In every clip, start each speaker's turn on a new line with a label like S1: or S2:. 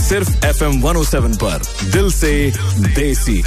S1: सिर्फ FM 107 पर दिल से देसी।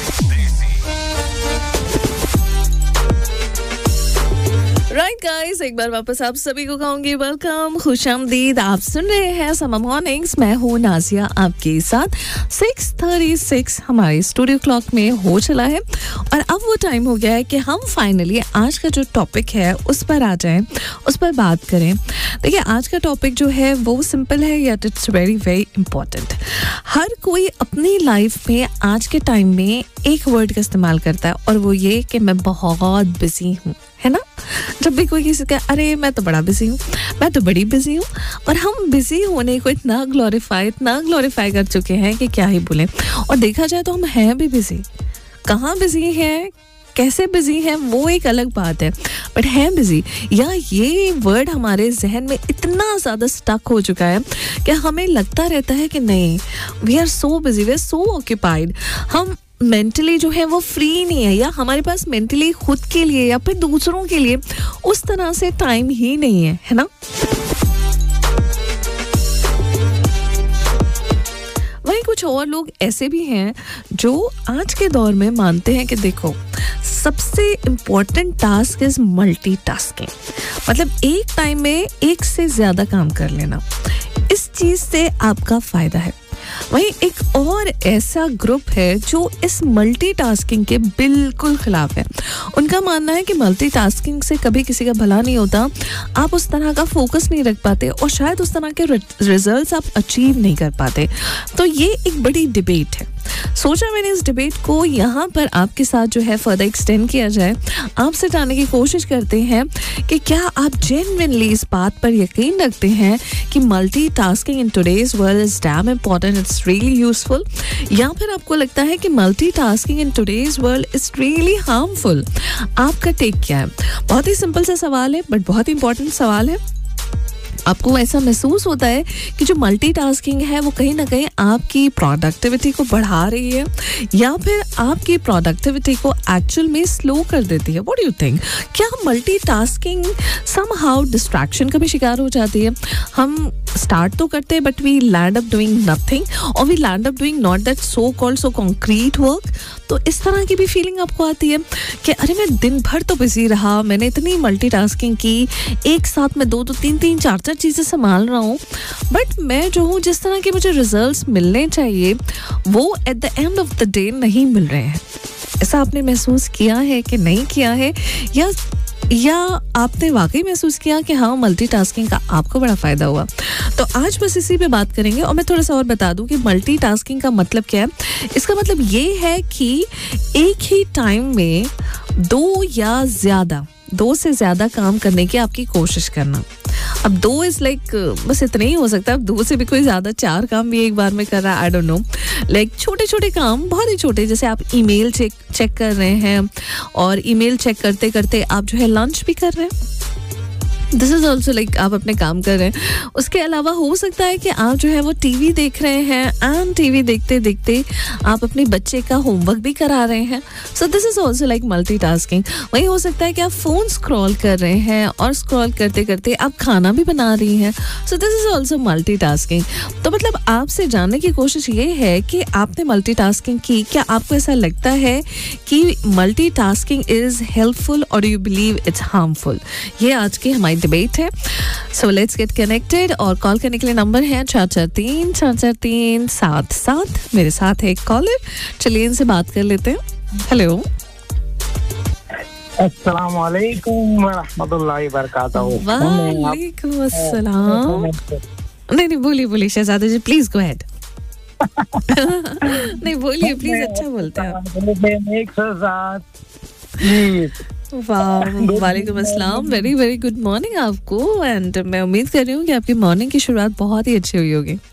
S2: राइट गाइस, एक बार वापस आप सभी को कहूंगी वेलकम, खुशामदीद। आप सुन रहे हैं समर मॉर्निंग्स। मैं हूँ नाजिया आपके साथ। 6:36 हमारे स्टूडियो क्लॉक में हो चला है और अब वो टाइम हो गया है कि हम फाइनली आज का जो टॉपिक है उस पर आ जाएं, उस पर बात करें। देखिए, आज का टॉपिक जो है वो सिंपल है yet it's very very important. हर कोई अपनी लाइफ में आज के टाइम में एक वर्ड का इस्तेमाल करता है और वो ये कि मैं बहुत बिजी हूँ, है ना। जब भी कोई किसी का अरे मैं तो बड़ा बिजी हूँ, मैं तो बड़ी बिजी हूँ, और हम बिजी होने को इतना ग्लोरीफाई कर चुके हैं कि क्या ही बोलें। और देखा जाए तो हम हैं भी बिजी। कहाँ बिजी हैं, कैसे बिजी हैं, वो एक अलग बात है, बट हैं बिजी। या ये वर्ड हमारे जहन में इतना ज़्यादा स्टक हो चुका है कि हमें लगता रहता है कि नहीं, we are so busy, we are so occupied. हम मेंटली जो है वो फ्री नहीं है, या हमारे पास मेंटली खुद के लिए या फिर दूसरों के लिए उस तरह से टाइम ही नहीं है ना। वहीं कुछ और लोग ऐसे भी हैं जो आज के दौर में मानते हैं कि देखो, सबसे इम्पोर्टेंट टास्क इज मल्टीटास्किंग, मतलब एक टाइम में एक से ज्यादा काम कर लेना। इस चीज से आपका फायदा है। वहीं एक और ऐसा ग्रुप है जो इस मल्टीटास्किंग के बिल्कुल खिलाफ है। उनका मानना है कि मल्टीटास्किंग से कभी किसी का भला नहीं होता, आप उस तरह का फोकस नहीं रख पाते और शायद उस तरह के रिजल्ट्स आप अचीव नहीं कर पाते। तो ये एक बड़ी डिबेट है। सोचा मैंने इस डिबेट को यहाँ पर आपके साथ जो है फर्दर एक्सटेंड किया जाए। आपसे जानने की कोशिश करते हैं कि क्या आप जेन्युइनली इस बात पर यकीन रखते हैं कि multitasking in today's world is damn important, it's really useful, या फिर आपको लगता है कि multitasking in today's world is really harmful. आपका टेक क्या है? बहुत ही सिंपल सा सवाल है बट बहुत इंपॉर्टेंट सवाल है। आपको ऐसा महसूस होता है कि जो मल्टीटास्किंग है वो कहीं ना कहीं आपकी प्रोडक्टिविटी को बढ़ा रही है या फिर आपकी प्रोडक्टिविटी को एक्चुअल में स्लो कर देती है? What do you think? क्या मल्टीटास्किंग समहाउ डिस्ट्रैक्शन का भी शिकार हो जाती है? हम स्टार्ट तो करते हैं but we land up doing nothing, और we land up doing not that so called so concrete work. तो इस तरह की भी फीलिंग आपको आती है कि अरे मैं दिन भर तो बिजी रहा, मैंने इतनी मल्टीटास्किंग की, एक साथ में 2 3 4 चीजें संभाल रहा हूँ, बट मैं जो हूँ जिस तरह के मुझे रिजल्ट्स मिलने चाहिए वो at the end of the day नहीं मिल रहे हैं। ऐसा आपने महसूस किया है कि नहीं किया है, या आपने वाकई महसूस किया कि हाँ मल्टीटास्किंग का आपको बड़ा फायदा हुआ? तो आज बस इसी पे बात करेंगे। और मैं थोड़ा सा और बता दूं कि मल्टीटास्किंग का मतलब क्या है। इसका मतलब ये है कि एक ही टाइम में 2 से ज्यादा काम करने की आपकी कोशिश करना। अब 2 इज लाइक बस इतना ही हो सकता है। अब 2 से भी कोई ज्यादा 4 काम भी एक बार में कर रहा है, आई डोंट नो। लाइक छोटे छोटे काम, बहुत ही छोटे, जैसे आप ईमेल चेक कर रहे हैं और ईमेल चेक करते करते आप जो है लंच भी कर रहे हैं। दिस इज ऑल्सो लाइक आप अपने काम कर रहे हैं। उसके अलावा हो सकता है कि आप जो है वो टीवी देख रहे हैं एंड टीवी देखते देखते आप अपने बच्चे का होमवर्क भी करा रहे हैं। So this is also like multitasking. वही हो सकता है कि आप फोन स्क्रॉल कर रहे हैं और स्क्रॉल करते करते आप खाना भी बना रही हैं। So this is also multitasking. तो मतलब आपसे जानने की कोशिश ये है कि आपने मल्टीटास्किंग की, क्या आपको ऐसा लगता है कि मल्टीटास्किंग इज हेल्पफुल और यू बिलीव इट्स हार्मफुल? ये आज की हमारी डिबेट है। So let's get connected. और कॉल करने के लिए नंबर है 443-443-77। मेरे साथ है एक कॉलर, चलिए इनसे बात कर लेते हैं। हेलो,
S3: अस्सलाम वालेकुम रहमतुल्लाहि बरकातहू।
S2: वालेकुम अस्सलाम। नहीं बोलिए शहजादा जी, प्लीज गो अहेड। नहीं बोलिए प्लीज, अच्छा बोलते हैं आप।
S3: 107 प्लीज।
S2: वालेकुम अस्सलाम, वेरी वेरी गुड मॉर्निंग आपको। एंड मैं उम्मीद कर रही हूँ कि आपकी मॉर्निंग की शुरुआत बहुत ही अच्छी हुई होगी।